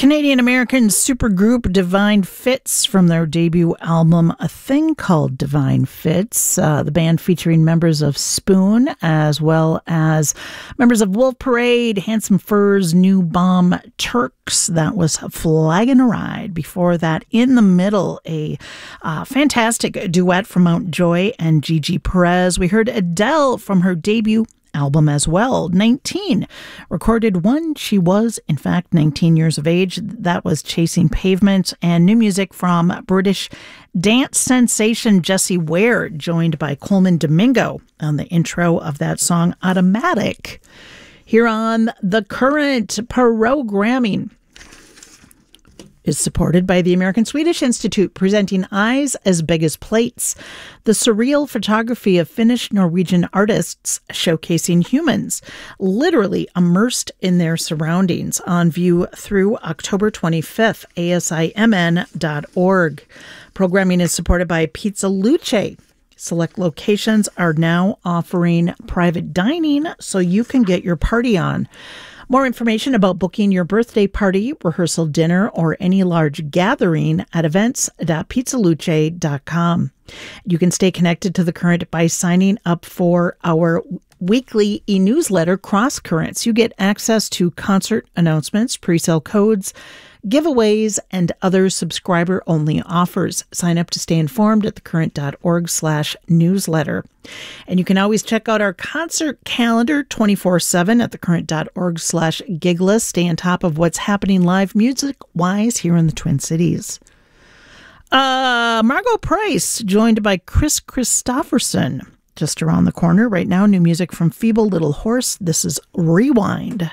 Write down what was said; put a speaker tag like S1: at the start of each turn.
S1: Canadian-American supergroup Divine Fits from their debut album, A Thing Called Divine Fits. The band featuring members of Spoon, as well as members of Wolf Parade, Handsome Furs, New Bomb, Turks. That was Flaggin' a Ride. Before that, In the Middle, a fantastic duet from Mountjoy and Gigi Perez. We heard Adele from her debut album as well, 19, recorded when she was in fact 19 years of age. That was Chasing Pavement. And new music from British dance sensation Jessie Ware, joined by Coleman Domingo on the intro of that song Automatic. Here on The Current, programming is supported by the American Swedish Institute, presenting Eyes as Big as Plates, the surreal photography of Finnish Norwegian artists showcasing humans literally immersed in their surroundings, on view through October 25th, asimn.org. Programming is supported by Pizza Luce. Select locations are now offering private dining so you can get your party on. More information about booking your birthday party, rehearsal dinner, or any large gathering at events.pizzaluce.com. You can stay connected to The Current by signing up for our weekly e-newsletter, Cross Currents. You get access to concert announcements, pre-sale codes, giveaways, and other subscriber-only offers. Sign up to stay informed at thecurrent.org/newsletter. And you can always check out our concert calendar 24/7 at thecurrent.org/giglist. Stay on top of what's happening live music-wise here in the Twin Cities. Margot Price, joined by Chris Christopherson, just around the corner right now. New music from Feeble Little Horse. This is Rewind.